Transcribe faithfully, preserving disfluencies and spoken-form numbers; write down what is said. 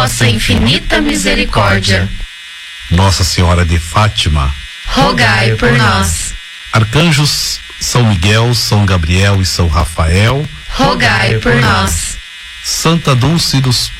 vossa infinita misericórdia. Nossa Senhora de Fátima, rogai por nós. Arcanjos São Miguel, São Gabriel e São Rafael, rogai por nós. Santa Dulce dos